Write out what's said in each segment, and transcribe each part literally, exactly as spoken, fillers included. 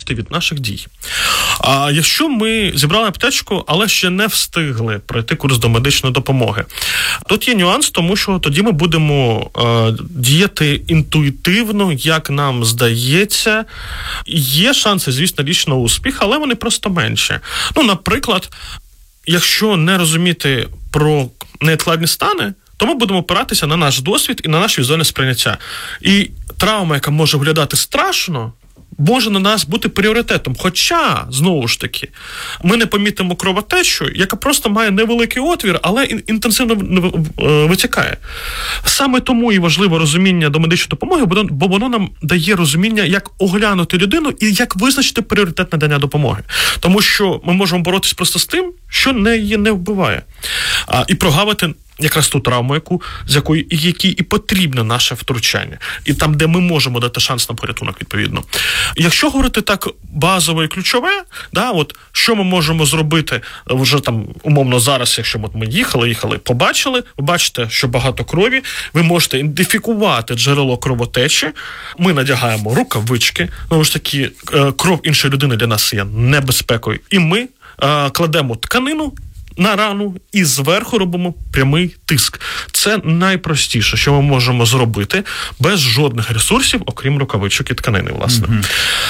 залежати від наших дій. А якщо ми зібрали аптечку, але ще не встигли пройти курс до медичної допомоги, тут є нюанс, тому що тоді ми будемо е, діяти інтуїтивно, як нам здається. Є шанси, звісно, річ на успіх, але вони просто менші. Ну, наприклад, якщо не розуміти про невідкладні стани, то ми будемо опиратися на наш досвід і на наше візуальне сприйняття. І травма, яка може виглядати страшно, може на нас бути пріоритетом. Хоча, знову ж таки, ми не помітимо кровотечу, яка просто має невеликий отвір, але інтенсивно витікає. Саме тому і важливо розуміння до медичної допомоги, бо воно нам дає розуміння, як оглянути людину і як визначити пріоритет надання допомоги. Тому що ми можемо боротися просто з тим, що не її не вбиває. А, і прогавити якраз ту травму, яку, з якої і якій і потрібне наше втручання. І там, де ми можемо дати шанс на порятунок, відповідно. Якщо говорити так базово і ключове, да, от, що ми можемо зробити вже там, умовно, зараз, якщо от ми їхали, їхали, побачили, ви бачите, що багато крові, ви можете ідентифікувати джерело кровотечі, ми надягаємо рукавички, ну ж таки, кров іншої людини для нас є небезпекою, і ми е, кладемо тканину на рану і зверху робимо прямий тиск. Це найпростіше, що ми можемо зробити без жодних ресурсів, окрім рукавичок і тканини, власне. Mm-hmm.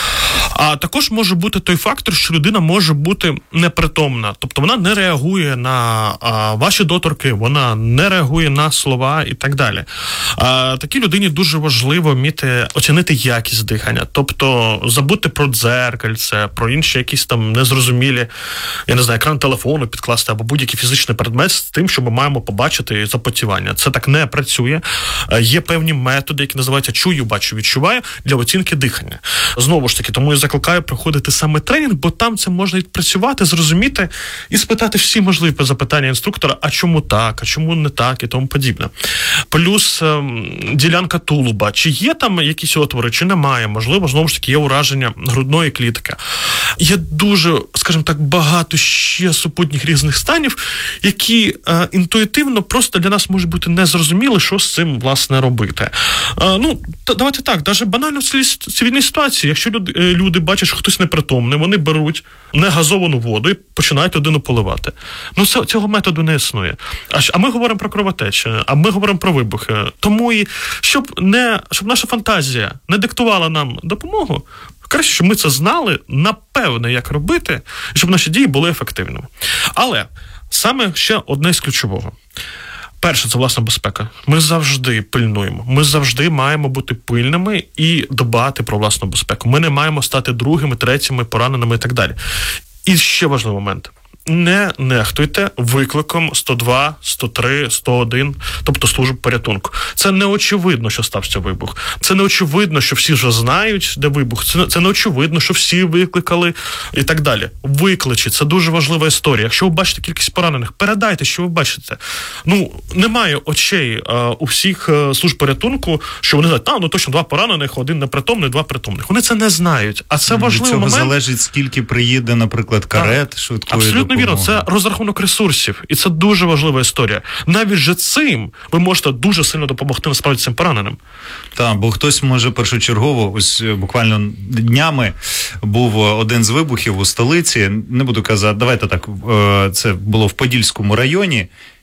А також може бути той фактор, що людина може бути непритомна. Тобто вона не реагує на а, ваші доторки, вона не реагує на слова і так далі. А, такій людині дуже важливо вміти оцінити якість дихання. Тобто забути про дзеркальце, про інші якісь там незрозумілі, я не знаю, екран телефону підкласти або будь-який фізичний предмет з тим, що ми маємо побачити запотівання. Це так не працює. Є певні методи, які називаються «чую, бачу, відчуваю» для оцінки дихання. Знову ж таки, тому я закликаю проходити саме тренінг, бо там це можна відпрацювати, зрозуміти і спитати всі можливі запитання інструктора, а чому так, а чому не так і тому подібне. Плюс ем, ділянка тулуба. Чи є там якісь отвори, чи немає. Можливо, знову ж таки, є ураження грудної клітки. Є дуже, скажімо так, багато ще супутніх різних станів, які е, інтуїтивно просто для нас можуть бути незрозуміли, що з цим, власне, робити. Е, ну, та, давайте так, навіть банально в цивільній ситуації, якщо люди, люди бачать, що хтось непритомний, вони беруть негазовану воду і починають людину поливати. Ну, це, цього методу не існує. А, а ми говоримо про кровотечі, а ми говоримо про вибухи. Тому і, щоб, не, щоб наша фантазія не диктувала нам допомогу, краще, щоб ми це знали, напевне, як робити, щоб наші дії були ефективними. Але саме ще одне з ключового. Перше, це власна безпека. Ми завжди пильнуємо. Ми завжди маємо бути пильними і дбати про власну безпеку. Ми не маємо стати другими, третіми, пораненими і так далі. І ще важливий момент. Не нехтуйте викликом сто два, сто три, сто один, тобто служб порятунку. Це не очевидно, що стався вибух. Це не очевидно, що всі вже знають, де вибух. Це, це не очевидно, що всі викликали і так далі. Викличі, це дуже важлива історія. Якщо ви бачите кількість поранених, передайте, що ви бачите. Ну, немає очей а, у всіх а, служб порятунку, що вони знають, а, ну точно два поранених, один непритомний, два притомних. Вони це не знають. А це важливий момент. Від цього залежить, скільки приїде, наприклад, карет, швидкої допомоги. Абсолютно вірно, це розрахунок ресурсів, і це дуже важлива історія. Навіть же цим ви можете дуже сильно допомогти насправді цим пораненим. Так, бо хтось може першочергово, ось буквально днями був один з вибухів у столиці, не буду казати, давайте так, це було в Подільському районі,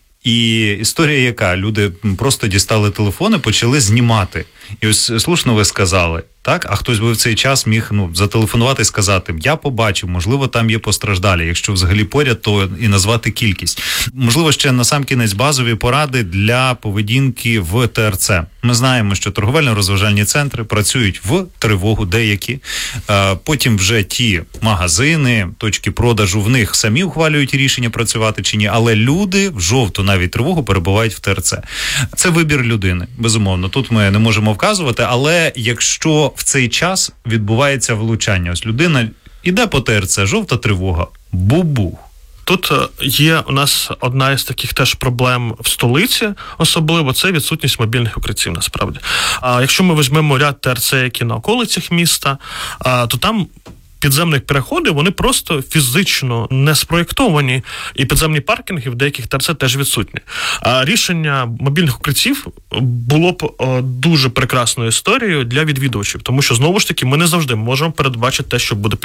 і історія яка? Люди просто дістали телефони, почали знімати. І ось слушно ви сказали, так? А хтось би в цей час міг ну, зателефонувати і сказати, я побачив, можливо, там є постраждалі. Якщо взагалі поряд, то і назвати кількість. Можливо, ще насамкінець базові поради для поведінки в Те Ер Це. Ми знаємо, що торговельно-розважальні центри працюють в тривогу деякі. Потім вже ті магазини, точки продажу, в них самі ухвалюють рішення працювати чи ні. Але люди в жовту навіть тривогу перебувають в Те Ер Це. Це вибір людини, безумовно. Тут ми не можемо вказувати, але якщо в цей час відбувається влучання, ось людина іде по Те Ер Це, жовта тривога, бу-бух. Тут є у нас одна із таких теж проблем в столиці, особливо це відсутність мобільних укриттів, насправді. А якщо ми візьмемо ряд Те Ер Це, які на околицях міста, а, то там підземні переходи, вони просто фізично не спроєктовані, і підземні паркінги в деяких Те Ер Це теж відсутні. А рішення мобільних укриттів було б о, дуже прекрасною історією для відвідувачів, тому що, знову ж таки, ми не завжди можемо передбачити те, що буде